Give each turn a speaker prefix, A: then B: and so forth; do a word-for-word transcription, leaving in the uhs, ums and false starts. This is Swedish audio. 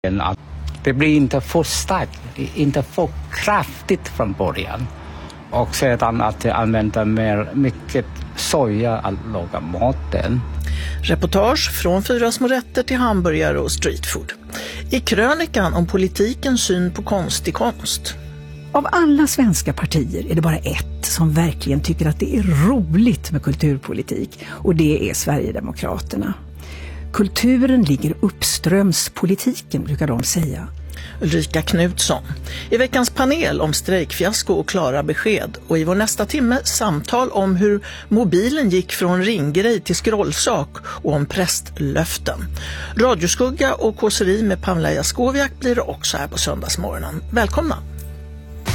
A: Att det blir inte för starkt, inte för kraftigt från början. Och sedan att använda mer mycket soja att laga maten.
B: Reportage från Fyra små rätter till hamburgare och streetfood. I krönikan om politikens syn på konst i konst.
C: Av alla svenska partier är det bara ett som verkligen tycker att det är roligt med kulturpolitik. Och det är Sverigedemokraterna. Kulturen ligger uppströms politiken, brukar de säga.
B: Ulrika Knutsson. I veckans panel om strejkfiasko och klara besked. Och i vår nästa timme samtal om hur mobilen gick från ringgrej till scrollsak och om prästlöften. Radioskugga och kåseri med Pamela Jaskowiak blir det också här på söndagsmorgonen. Välkomna!